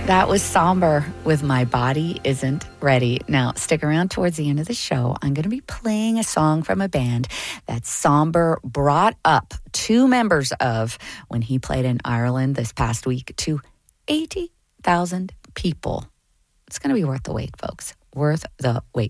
That was Somber with My Body Isn't Ready. Now, stick around towards the end of the show. I'm going to be playing a song from a band that Somber brought up 2 members of when he played in Ireland this past week to 80,000 people. It's going to be worth the wait, folks. Worth the wait.